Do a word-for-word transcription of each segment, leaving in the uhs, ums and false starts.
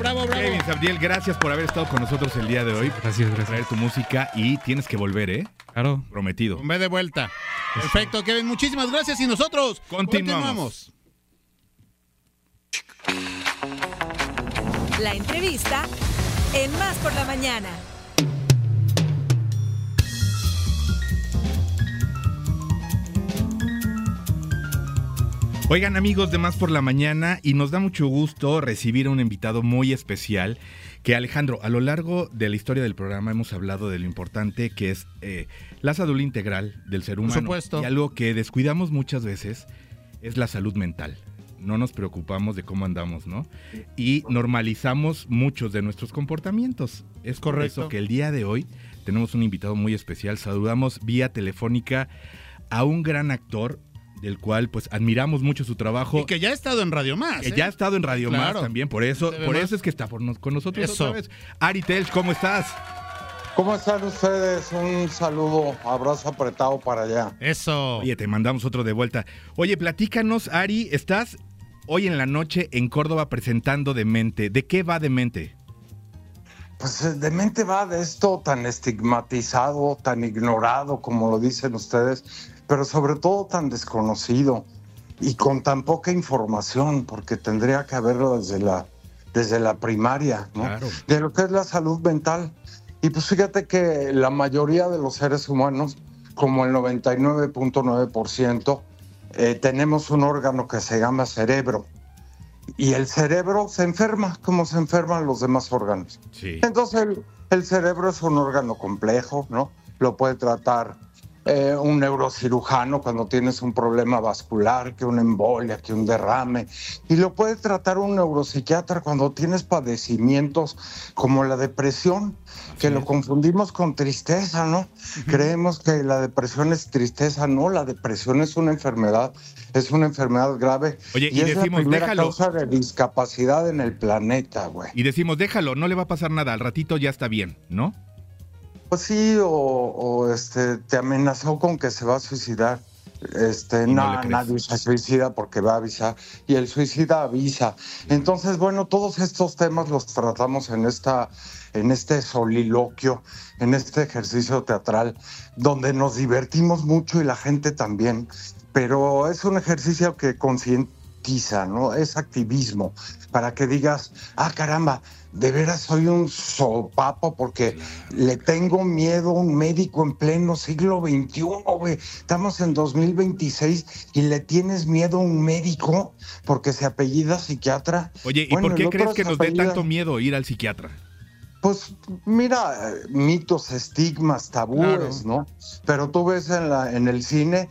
Bravo, bravo. Kevin Sabdiel, gracias por haber estado con nosotros el día de hoy. Gracias, gracias. Traer tu música y tienes que volver, ¿eh? Claro. Prometido. Con B de vuelta. Perfecto, Kevin, muchísimas gracias y nosotros continuamos. continuamos. La entrevista en Más por la Mañana. Oigan, amigos de Más por la Mañana, y nos da mucho gusto recibir a un invitado muy especial, que Alejandro, a lo largo de la historia del programa hemos hablado de lo importante que es eh, la salud integral del ser humano. Por supuesto. Y algo que descuidamos muchas veces es la salud mental. No nos preocupamos de cómo andamos, ¿no? Y normalizamos muchos de nuestros comportamientos. Es correcto. Por eso que el día de hoy tenemos un invitado muy especial. Saludamos vía telefónica a un gran actor, del cual pues admiramos mucho su trabajo. Y que ya ha estado en Radio Más. Que ¿eh? ya ha estado en Radio Claro. Más también, por eso, por eso es que está por nos, con nosotros Eso. otra vez. Ari Telch, ¿cómo estás? ¿Cómo están ustedes? Un saludo, abrazo apretado para allá. Eso. Oye, te mandamos otro de vuelta. Oye, platícanos, Ari, estás hoy en la noche en Córdoba presentando Demente. ¿De qué va Demente? Pues Demente va de esto tan estigmatizado, tan ignorado, como lo dicen ustedes, pero sobre todo tan desconocido y con tan poca información, porque tendría que haberlo desde la, desde la primaria, ¿no? Claro. De lo que es la salud mental. Y pues fíjate que la mayoría de los seres humanos, como el noventa y nueve punto nueve por ciento, eh, tenemos un órgano que se llama cerebro. Y el cerebro se enferma como se enferman los demás órganos. Sí. Entonces el, el cerebro es un órgano complejo, ¿no? Lo puede tratar eh, un neurocirujano cuando tienes un problema vascular, que una embolia, que un derrame. Y lo puede tratar un neuropsiquiatra cuando tienes padecimientos como la depresión, que Así lo es. confundimos con tristeza, ¿no? Uh-huh. Creemos que la depresión es tristeza. No, la depresión es una enfermedad, es una enfermedad grave. Oye, y, y es decimos, la primera déjalo. causa de discapacidad en el planeta, güey. Y decimos, déjalo, no le va a pasar nada, al ratito ya está bien, ¿no? Pues sí, o, o este, te amenazó con que se va a suicidar. Este, Y no no, le crees. nadie se suicida porque va a avisar. Y el suicida avisa. Entonces, bueno, todos estos temas los tratamos en esta, en este soliloquio, en este ejercicio teatral, donde nos divertimos mucho y la gente también. Pero es un ejercicio que concientiza, ¿no? Es activismo, para que digas, ah, caramba, de veras soy un sopapo porque le tengo miedo a un médico en pleno siglo veintiuno, güey. Estamos en dos mil veintiséis y le tienes miedo a un médico porque se apellida psiquiatra. Oye, ¿y Bueno, por qué el otro crees que se nos dé apellida- tanto miedo ir al psiquiatra? Pues mira, eh, mitos, estigmas, tabúes, Claro. ¿no? Pero tú ves en, la, en el cine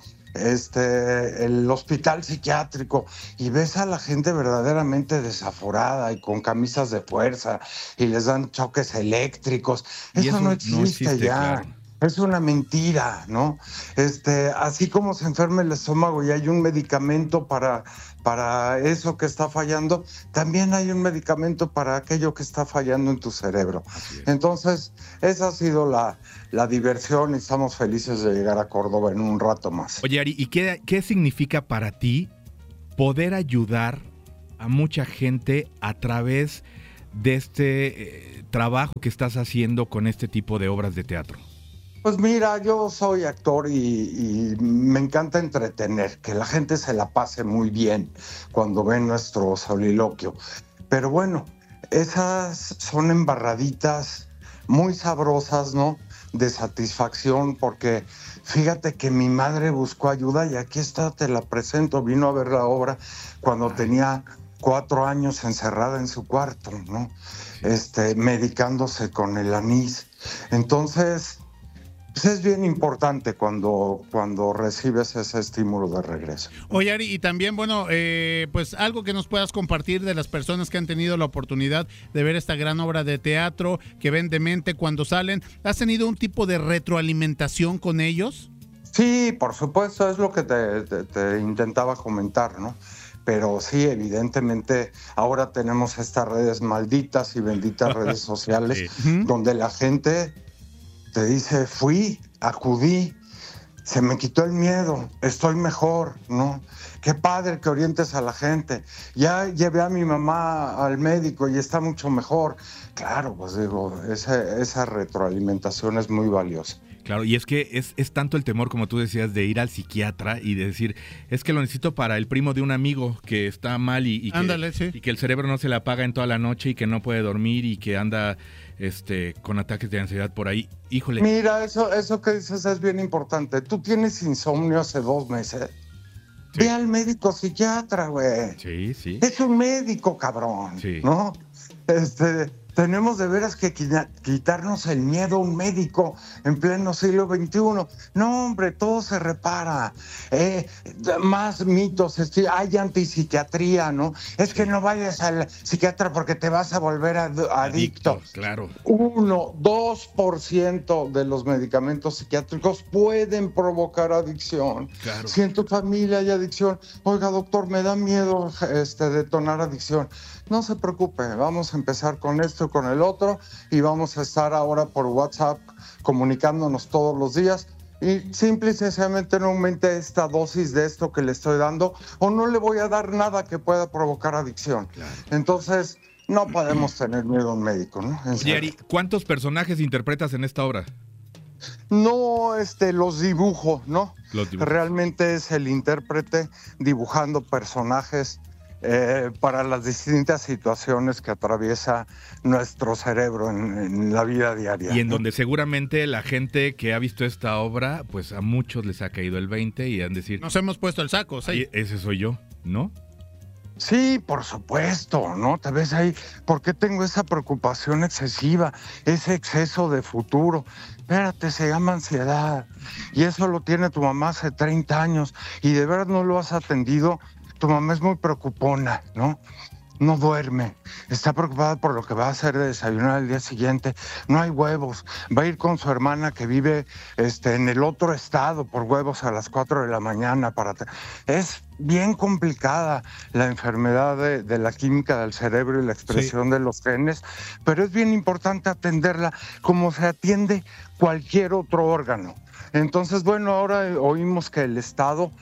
este, el hospital psiquiátrico y ves a la gente verdaderamente desaforada y con camisas de fuerza y les dan choques eléctricos. Y Eso, eso no no existe, existe, ya. claro. Es una mentira, ¿no? Este, así como se enferma el estómago y hay un medicamento para, para eso que está fallando, también hay un medicamento para aquello que está fallando en tu cerebro. Entonces, esa ha sido la, la diversión y estamos felices de llegar a Córdoba en un rato más. Oye, Ari, ¿y qué, qué significa para ti poder ayudar a mucha gente a través de este eh, trabajo que estás haciendo con este tipo de obras de teatro? Pues mira, yo soy actor y, y me encanta entretener, que la gente se la pase muy bien cuando ve nuestro soliloquio. Pero bueno, esas son embarraditas muy sabrosas, ¿no? De satisfacción, porque fíjate que mi madre buscó ayuda y aquí está, te la presento, vino a ver la obra cuando tenía cuatro años encerrada en su cuarto, ¿no? Este, medicándose con el anís. Entonces, pues es bien importante cuando, cuando recibes ese estímulo de regreso. Oye, Ari, y también, bueno, eh, pues algo que nos puedas compartir de las personas que han tenido la oportunidad de ver esta gran obra de teatro, que ven Demente cuando salen. ¿Has tenido un tipo de retroalimentación con ellos? Sí, por supuesto, es lo que te, te, te intentaba comentar, ¿no? Pero sí, evidentemente, ahora tenemos estas redes malditas y benditas redes sociales Sí. donde la gente te dice, fui, acudí, se me quitó el miedo, estoy mejor, ¿no? Qué padre que orientes a la gente. Ya llevé a mi mamá al médico y está mucho mejor. Claro, pues digo, esa, esa retroalimentación es muy valiosa. Claro, y es que es, es tanto el temor, como tú decías, de ir al psiquiatra y de decir, es que lo necesito para el primo de un amigo que está mal y, y, que, Ándale, sí. y que el cerebro no se le apaga en toda la noche y que no puede dormir y que anda este, con ataques de ansiedad por ahí. Híjole. Mira, eso, eso que dices es bien importante. Tú tienes insomnio hace dos meses. Sí. Ve al médico psiquiatra, güey. Sí, sí. Es un médico, cabrón. Sí. ¿No? Este... Tenemos de veras que quitarnos el miedo a un médico en pleno siglo veintiuno. No, hombre, todo se repara. Eh, más mitos, hay antipsiquiatría, ¿no? Es que no vayas al psiquiatra porque te vas a volver adicto. Adicto, claro. Uno, dos por ciento de los medicamentos psiquiátricos pueden provocar adicción. Claro. Si en tu familia hay adicción, oiga, doctor, me da miedo este, detonar adicción. No se preocupe, vamos a empezar con esto y con el otro y vamos a estar ahora por WhatsApp comunicándonos todos los días y simple y sencillamente no aumente esta dosis de esto que le estoy dando o no le voy a dar nada que pueda provocar adicción. Claro. Entonces, no podemos tener miedo a un médico, ¿no? Yari, ¿cuántos personajes interpretas en esta obra? No, este, los dibujo, ¿no? Los dibujo. Realmente es el intérprete dibujando personajes Eh, para las distintas situaciones que atraviesa nuestro cerebro en, en la vida diaria. Y en donde seguramente la gente que ha visto esta obra, pues a muchos les ha caído el veinte y han de decir... Nos hemos puesto el saco, sí. Ese soy yo, ¿no? Sí, por supuesto, ¿no? Te ves ahí, ¿por qué tengo esa preocupación excesiva, ese exceso de futuro? Espérate, se llama ansiedad. Y eso lo tiene tu mamá hace treinta años y de verdad no lo has atendido. Tu mamá es muy preocupona, ¿no? No duerme, está preocupada por lo que va a hacer de desayunar al día siguiente. No hay huevos, va a ir con su hermana que vive este, en el otro estado por huevos a las cuatro de la mañana. Para te... Es bien complicada la enfermedad de, de la química del cerebro y la expresión sí. de los genes, pero es bien importante atenderla como se atiende cualquier otro órgano. Entonces, bueno, ahora oímos que el Estado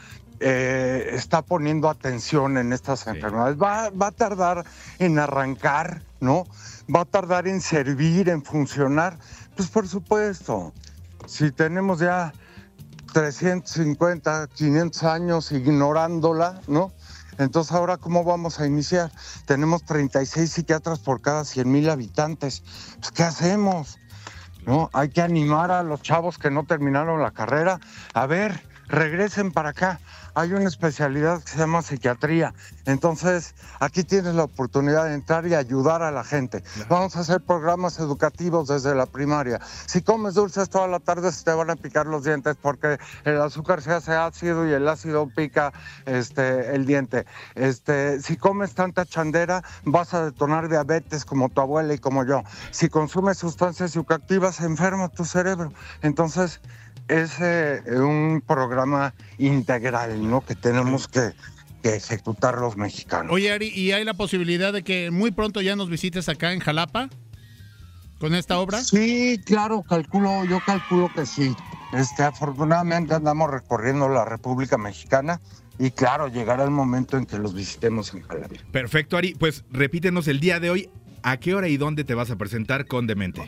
Eh, está poniendo atención en estas sí. enfermedades. Va, va a tardar en arrancar, ¿no? Va a tardar en servir, en funcionar. Pues por supuesto, si tenemos ya trescientos cincuenta, quinientos años ignorándola, ¿no? Entonces, ¿ahora cómo vamos a iniciar? Tenemos treinta y seis psiquiatras por cada cien mil habitantes. Pues, ¿qué hacemos? ¿No? Hay que animar a los chavos que no terminaron la carrera. A ver, regresen para acá. Hay una especialidad que se llama psiquiatría. Entonces, aquí tienes la oportunidad de entrar y ayudar a la gente. Claro. Vamos a hacer programas educativos desde la primaria. Si comes dulces toda la tarde, se te van a picar los dientes porque el azúcar se hace ácido y el ácido pica este, el diente. Este, si comes tanta chandera, vas a detonar diabetes como tu abuela y como yo. Si consumes sustancias psicoactivas, se enferma tu cerebro. Entonces, es eh, un programa integral, ¿no? Que tenemos que, que ejecutar los mexicanos. Oye, Ari, ¿y hay la posibilidad de que muy pronto ya nos visites acá en Jalapa con esta obra? Sí, claro, calculo, yo calculo que sí. Este, afortunadamente andamos recorriendo la República Mexicana y claro, llegará el momento en que los visitemos en Jalapa. Perfecto, Ari. Pues repítenos el día de hoy, ¿a qué hora y dónde te vas a presentar con Demente?